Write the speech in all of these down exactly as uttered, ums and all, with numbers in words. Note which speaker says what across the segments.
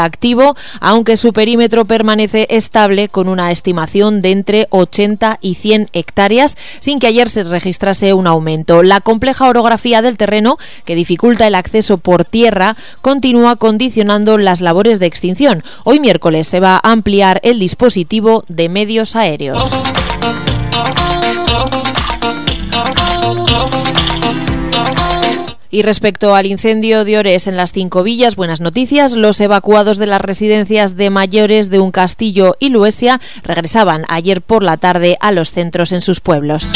Speaker 1: activo, aunque su perímetro permanece estable con una estimación de entre ochenta y cien hectáreas, sin que ayer se registrase un aumento. La compleja orografía del terreno, que dificulta el acceso por tierra, continúa condicionando las labores de extinción. Hoy miércoles se va a ampliar el dispositivo de medios aéreos. Y respecto al incendio de Ores en las Cinco Villas, buenas noticias. Los evacuados de las residencias de mayores de Uncastillo y Luesia regresaban ayer por la tarde a los centros en sus pueblos.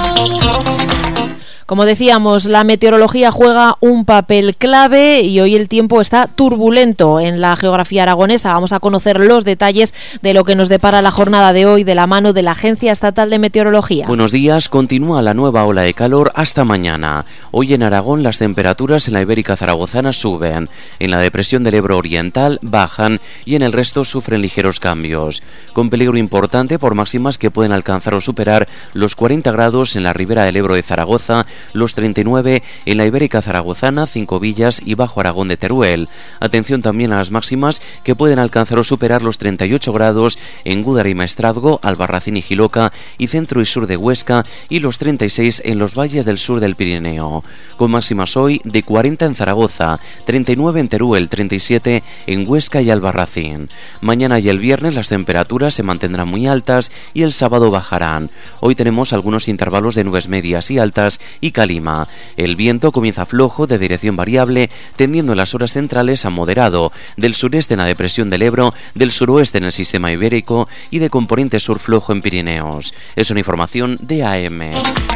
Speaker 1: Como decíamos, la meteorología juega un papel clave y hoy el tiempo está turbulento en la geografía aragonesa. Vamos a conocer los detalles de lo que nos depara la jornada de hoy de la mano de la Agencia Estatal de Meteorología.
Speaker 2: Buenos días, continúa la nueva ola de calor hasta mañana. Hoy en Aragón las temperaturas en la Ibérica Zaragozana suben, en la depresión del Ebro Oriental bajan y en el resto sufren ligeros cambios, con peligro importante por máximas que pueden alcanzar o superar los cuarenta grados en la ribera del Ebro de Zaragoza, los treinta y nueve en la Ibérica Zaragozana, Cinco Villas y Bajo Aragón de Teruel. Atención también a las máximas que pueden alcanzar o superar los treinta y ocho grados en Gúdar y Maestrazgo, Albarracín y Jiloca y centro y sur de Huesca y los treinta y seis en los valles del sur del Pirineo. Con máximas hoy de cuarenta en Zaragoza, treinta y nueve en Teruel, treinta y siete en Huesca y Albarracín. Mañana y el viernes las temperaturas se mantendrán muy altas y el sábado bajarán. Hoy tenemos algunos intervalos de nubes medias y altas y calima. El viento comienza flojo de dirección variable, tendiendo en las horas centrales a moderado, del sureste en la depresión del Ebro, del suroeste en el sistema ibérico y de componente sur flojo en Pirineos. Es una información de A M.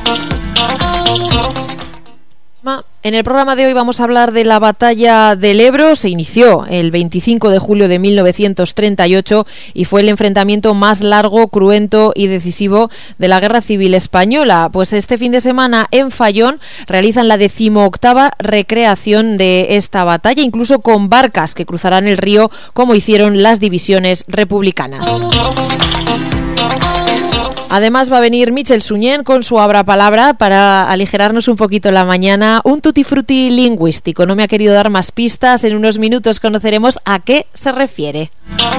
Speaker 1: En el programa de hoy vamos a hablar de la batalla del Ebro. Se inició el veinticinco de julio de mil novecientos treinta y ocho y fue el enfrentamiento más largo, cruento y decisivo de la Guerra Civil Española. Pues este fin de semana en Fallón realizan la decimoctava recreación de esta batalla, incluso con barcas que cruzarán el río como hicieron las divisiones republicanas. Además va a venir Michel Suñén con su Abra Palabra para aligerarnos un poquito la mañana, un tutti frutti lingüístico. No me ha querido dar más pistas, en unos minutos conoceremos a qué se refiere.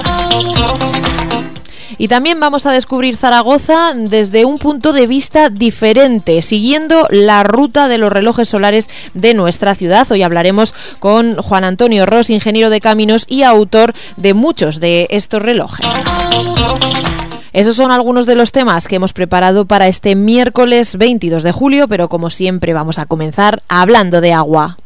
Speaker 1: Y también vamos a descubrir Zaragoza desde un punto de vista diferente, siguiendo la ruta de los relojes solares de nuestra ciudad. Hoy hablaremos con Juan Antonio Ros, ingeniero de caminos y autor de muchos de estos relojes. Esos son algunos de los temas que hemos preparado para este miércoles veintidós de julio, pero como siempre vamos a comenzar hablando de agua.